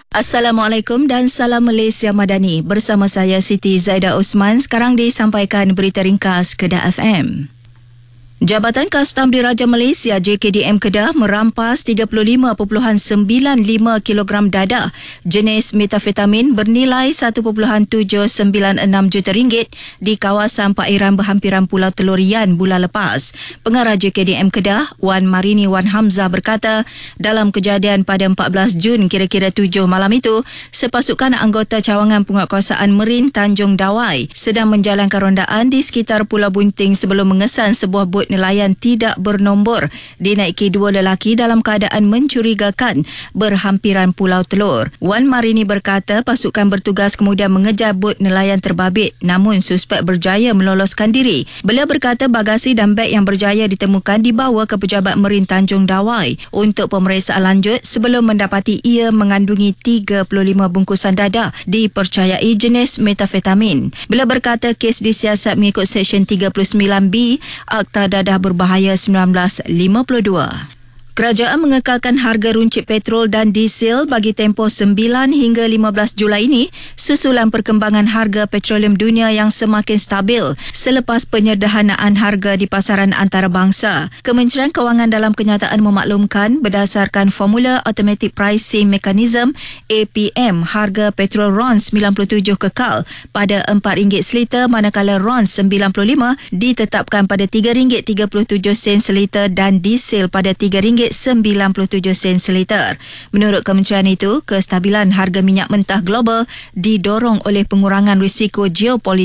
Assalamualaikum dan salam Malaysia Madani. Bersama saya Siti Zaida Osman. Sekarang disampaikan berita ringkas Kedah FM. Jabatan Kastam Diraja Malaysia JKDM Kedah merampas 35.95 kilogram dadah jenis metafetamin bernilai 1.796 juta ringgit di kawasan perairan berhampiran Pulau Telur Yan bulan lepas. Pengarah JKDM Kedah, Wan Marini Wan Hamzah berkata, dalam kejadian pada 14 Jun kira-kira 7 malam itu, sepasukan anggota cawangan penguatkuasaan Merin Tanjung Dawai sedang menjalankan rondaan di sekitar Pulau Bunting sebelum mengesan sebuah bot nelayan tidak bernombor dinaiki dua lelaki dalam keadaan mencurigakan berhampiran Pulau Telur. Wan Marini berkata pasukan bertugas kemudian mengejar bot nelayan terbabit, namun suspek berjaya meloloskan diri. Beliau berkata bagasi dan beg yang berjaya ditemukan dibawa ke Pejabat Merin Tanjung Dawai untuk pemeriksaan lanjut sebelum mendapati ia mengandungi 35 bungkusan dadah dipercayai jenis metafetamin. Beliau berkata kes disiasat mengikut Seksyen 39B Akta Dadah Berbahaya 1952. Kerajaan mengekalkan harga runcit petrol dan diesel bagi tempoh 9 hingga 15 Julai ini susulan perkembangan harga petroleum dunia yang semakin stabil selepas penyederhanaan harga di pasaran antarabangsa. Kementerian Kewangan dalam kenyataan memaklumkan berdasarkan formula Automatic Pricing Mechanism APM, harga petrol RON 97 kekal pada RM4 seliter manakala RON 95 ditetapkan pada RM3.37 seliter dan diesel pada RM3.97 seliter. Menurut kementerian itu, kestabilan harga minyak mentah global didorong oleh pengurangan risiko geopolitik